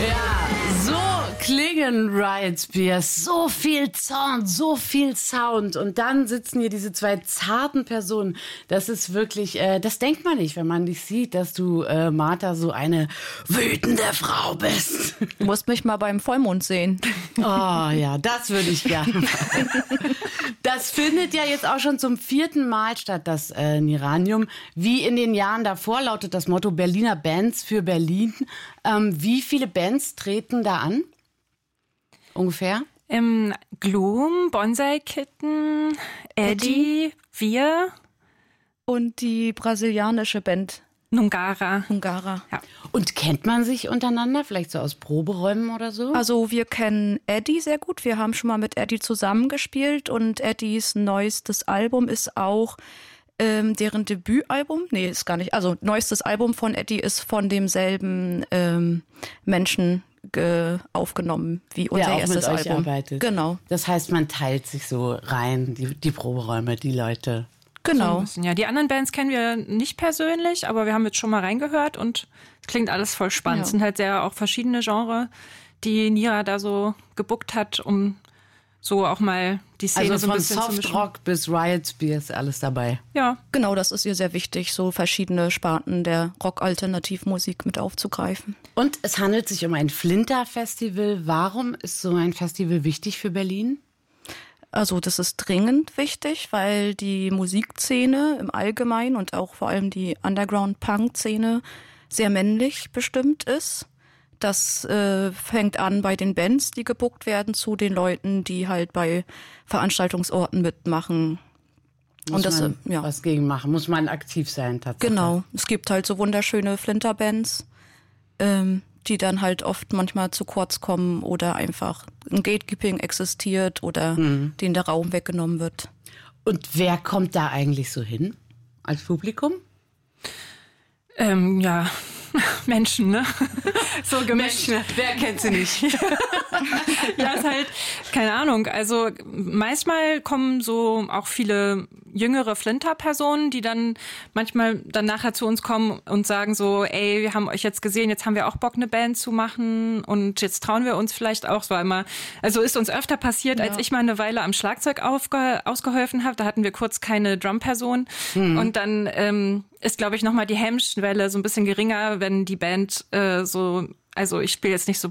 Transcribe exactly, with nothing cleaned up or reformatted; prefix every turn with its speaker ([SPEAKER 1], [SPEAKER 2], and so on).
[SPEAKER 1] Ja, so klingen Riot Spears. So viel Sound, so viel Sound. Und dann sitzen hier diese zwei zarten Personen. Das ist wirklich, äh, das denkt man nicht, wenn man dich sieht, dass du, äh, Martha, so eine wütende Frau bist.
[SPEAKER 2] Du musst mich mal beim Vollmond sehen.
[SPEAKER 1] Oh ja, das würde ich gerne machen. Das findet ja jetzt auch schon zum vierten Mal statt, das äh, Niranium. Wie in den Jahren davor lautet das Motto Berliner Bands für Berlin. Ähm, wie viele Bands treten da an? Ungefähr?
[SPEAKER 3] Im Gloom, Bonsai Kitten, Eddie, wir
[SPEAKER 2] und die brasilianische Band
[SPEAKER 3] Nungara.
[SPEAKER 2] Nungara.
[SPEAKER 3] Ja.
[SPEAKER 1] Und kennt man sich untereinander, vielleicht so aus Proberäumen oder so?
[SPEAKER 2] Also wir kennen Eddie sehr gut. Wir haben schon mal mit Eddie zusammengespielt und Eddies neuestes Album ist auch ähm, deren Debütalbum. Nee, ist gar nicht. Also neuestes Album von Eddie ist von demselben ähm, Menschen ge- aufgenommen wie unser
[SPEAKER 1] ja, auch
[SPEAKER 2] erstes
[SPEAKER 1] mit euch
[SPEAKER 2] Album.
[SPEAKER 1] Arbeitet.
[SPEAKER 2] Genau.
[SPEAKER 1] Das heißt, man teilt sich so rein, die, die Proberäume, die Leute.
[SPEAKER 2] Genau.
[SPEAKER 3] So ja, die anderen Bands kennen wir nicht persönlich, aber wir haben jetzt schon mal reingehört und es klingt alles voll spannend. Es
[SPEAKER 2] Ja.
[SPEAKER 3] sind halt sehr auch verschiedene Genres, die Nira da so gebuckt hat, um so auch mal die Szene
[SPEAKER 1] Also
[SPEAKER 3] so ein
[SPEAKER 1] von
[SPEAKER 3] bisschen zu mischen.
[SPEAKER 1] Softrock bis Riot Spears, alles dabei.
[SPEAKER 3] Ja.
[SPEAKER 2] Genau, das ist ihr sehr wichtig, so verschiedene Sparten der Rock-Alternativmusik mit aufzugreifen.
[SPEAKER 1] Und es handelt sich um ein Flinter-Festival. Warum ist so ein Festival wichtig für Berlin?
[SPEAKER 2] Also das ist dringend wichtig, weil die Musikszene im Allgemeinen und auch vor allem die Underground-Punk-Szene sehr männlich bestimmt ist. Das äh, fängt an bei den Bands, die gebuckt werden, zu den Leuten, die halt bei Veranstaltungsorten mitmachen.
[SPEAKER 1] Muss
[SPEAKER 2] und das,
[SPEAKER 1] man
[SPEAKER 2] äh, ja.
[SPEAKER 1] was gegen machen? Muss man aktiv sein tatsächlich?
[SPEAKER 2] Genau, es gibt halt so wunderschöne Flinter-Bands, ähm, die dann halt oft manchmal zu kurz kommen oder einfach ein Gatekeeping existiert oder mhm. denen der Raum weggenommen wird.
[SPEAKER 1] Und wer kommt da eigentlich so hin als Publikum?
[SPEAKER 3] Ähm, ja, Menschen, ne? So gemischt.
[SPEAKER 1] Menschen, wer kennt sie nicht?
[SPEAKER 3] Ja, ist halt, keine Ahnung, also manchmal kommen so auch viele jüngere Flinter-Personen, die dann manchmal dann nachher zu uns kommen und sagen so, ey, wir haben euch jetzt gesehen, jetzt haben wir auch Bock, eine Band zu machen und jetzt trauen wir uns vielleicht auch, so einmal, also ist uns öfter passiert, ja. als ich mal eine Weile am Schlagzeug aufge- ausgeholfen habe, da hatten wir kurz keine Drum-Person mhm. und dann ähm, ist, glaube ich, nochmal die Hemmschwelle so ein bisschen geringer, wenn die Band äh, so, also ich spiele jetzt nicht so